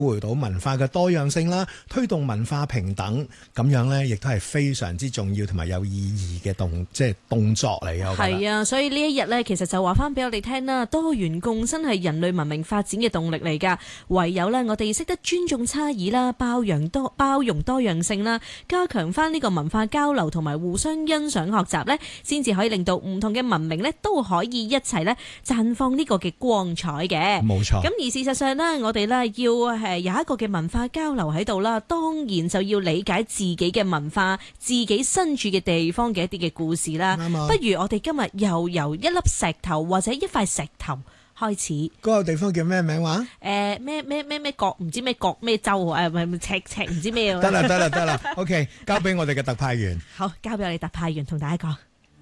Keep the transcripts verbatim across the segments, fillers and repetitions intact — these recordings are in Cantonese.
回到文化嘅多樣性啦，推動文化平等，咁樣呢亦都係非常之重要同埋有意義嘅動，即係動作嚟嘅。 係啊，所以呢一日呢，其實就話翻俾我哋聽啦，多元共生係人類文明發展嘅動力嚟㗎。唯有呢，我哋識得尊重差異啦，包容多包容多樣性啦，加強翻呢個文化交流同埋互相欣賞學習呢，先至可以令到唔同嘅文明呢都可以一齊呢綻放呢個嘅光彩嘅。 冇錯。 咁而事實上呢，我哋呢要係有一個嘅文化交流喺度啦，當然就要理解自己嘅文化、自己身處嘅地方嘅一啲嘅故事啦。不如我哋今日又由一粒石頭或者一塊石頭開始。 嗰個地方叫咩名話？ 誒咩咩咩咩國唔知咩國咩州誒唔係赤赤唔知咩。 得啦得啦得啦，OK， 交俾我哋嘅特派員。 好，交俾我哋特派員同大家講。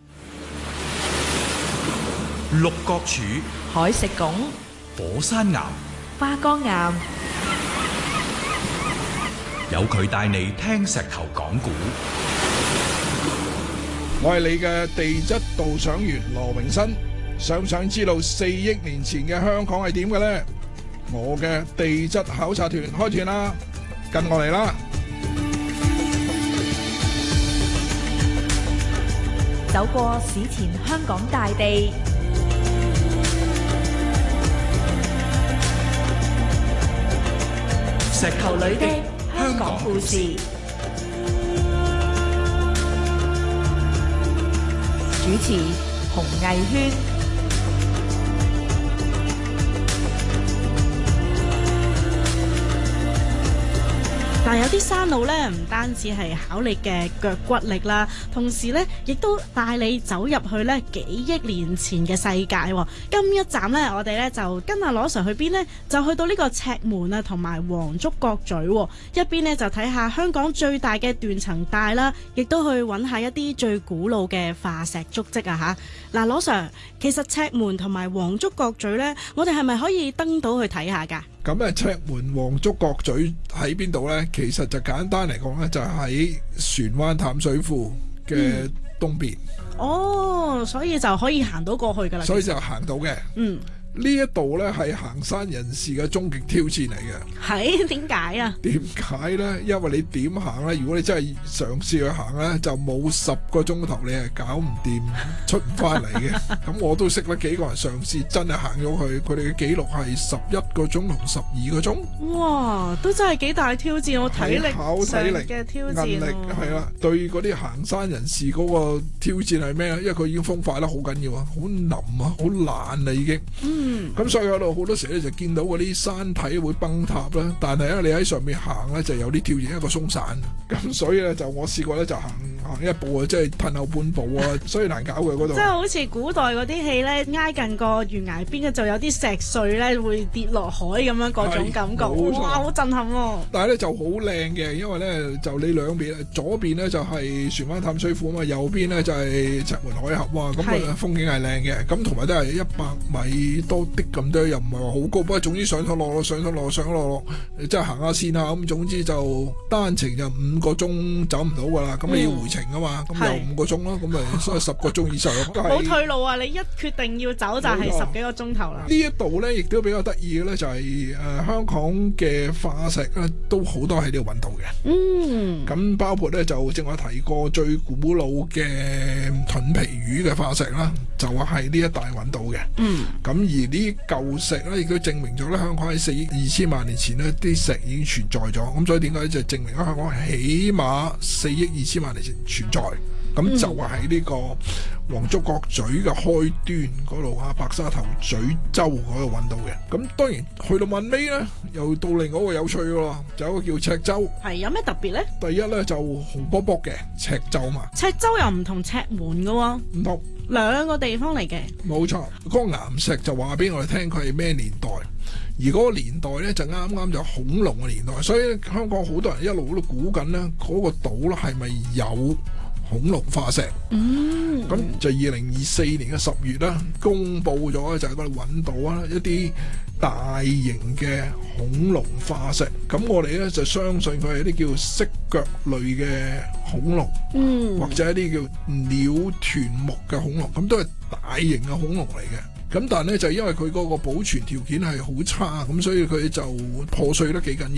六角柱、 海蝕拱、 火山岩、 花崗岩。 有佢帶你聽石頭講古。 我係你嘅地質導賞員羅榮新，想唔想知道四億年前嘅香港係點嘅呢？我嘅地質考察團開團啦，跟我嚟啦！ 走過史前香港大地， 石頭裏的香港故事，主持洪藝軒。 但有啲山路咧，唔單止係考你嘅腳骨力啦，同時咧，亦都帶你走入去咧幾億年前嘅世界。今一站咧，我哋咧就跟阿羅 Sir 去邊呢？就去到呢個赤門啊，同埋黃竹角咀。一邊呢，就睇下香港最大嘅斷層帶啦，亦都去揾下一啲最古老嘅化石足跡啊！吓，嗱，羅 Sir，其實赤門同埋黃竹角咀咧，我哋係咪可以登到去睇下㗎？ 咁啊，赤門黃竹角咀喺邊度呢？其實就簡單嚟講呢，就喺船灣淡水庫嘅東邊。 嗯。哦，所以就可以行到過去噶啦。 所以就行到嘅。嗯。呢一度呢係行山人士嘅終極挑戰嚟嘅。 係點解啊？ 點解呢？因為你點行呢？如果你真係嘗試去行呢，就冇十個鐘頭你係搞唔掂出唔翻嚟嘅。咁我都識得幾個人嘗試真係行咗去，佢哋嘅記錄係十一個鐘同十二個鐘。 哇！都真係幾大挑戰，我體力考體力嘅挑戰。 毅力係啦，對嗰啲行山人士嗰個挑戰係咩咧？因為佢已經風化得好緊要啊，好腍啊，好爛啦已經。嗯，咁所以喺度好多時咧就見到嗰啲山體會崩塌啦，但係咧你喺上面行咧就有啲挑戰，一個鬆散，咁所以咧就我試過咧就行行一步啊，即係褪後半步啊，所以難搞嘅嗰度。 即係好似古代嗰啲戲咧，挨近個懸崖邊嘅就有啲石碎咧會跌落海咁樣嗰種感覺，哇，好震撼喎！ 但係咧就好靚嘅，因為咧就你兩邊左邊咧就係船灣淡水庫啊嘛，右邊咧就係赤門海峽哇，咁啊風景係靚嘅，咁同埋都係一百米多啲咁多，又唔係話好高，不過總之上上落落上上落落上上落落，即係行下線啊咁，總之就單程就五個鐘走唔到噶啦，咁你要回程啊嘛，咁又五個鐘咯，咁咪所以十個鐘以上咯。 冇退路啊！你一決定要走就係十幾個鐘頭啦。 呢一度咧亦都比較得意嘅咧，就係誒香港嘅化石咧都好多喺呢度揾到嘅。嗯，咁包括咧就正話提過最古老嘅盾皮魚嘅化石啦，就係呢一帶揾到嘅。嗯，咁而呢舊石咧亦都證明咗咧香港喺四億二千萬年前呢啲石已經存在咗，咁所以點解就證明咗香港係起碼四億二千萬年前存在。咁就係喺呢個黃竹角咀嘅開端嗰度啊，白沙頭咀洲嗰度揾到嘅。咁當然去到問尾咧，又到另外一個有趣嘅咯，就有一個叫赤洲。 係有咩特別咧？ 第一咧就紅卜卜嘅赤洲嘛。 赤洲又唔同赤門嘅喎。唔同， 兩個地方嚟嘅。 冇錯，嗰個岩石就話俾我哋聽佢係咩年代，而嗰個年代咧就啱啱就恐龍嘅年代，所以香港好多人一路都估緊咧嗰個島咧係咪有恐龍化石。嗯，咁就二零二四年嘅十月啦，公布咗就係嗰度揾到啊一啲大型嘅恐龍化石。咁我哋咧就相信佢係一啲叫蜥腳類嘅恐龍，嗯，或者一啲叫鳥臀目嘅恐龍，咁都係大型嘅恐龍嚟嘅。 咁但係咧就因為佢嗰個保存條件係好差，咁所以佢就破碎得幾緊